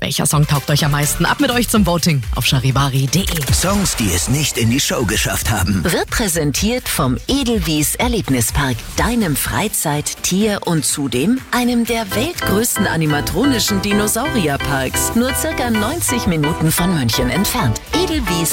Welcher Song taugt euch am meisten? Ab mit euch zum Voting auf charivari.de. Songs, die es nicht in die Show geschafft haben. Wird präsentiert vom Edelwies Erlebnispark, deinem Freizeit-, Tier- und zudem einem der weltgrößten animatronischen Dinosaurierparks. Nur circa 90 Minuten von München entfernt. Edelwies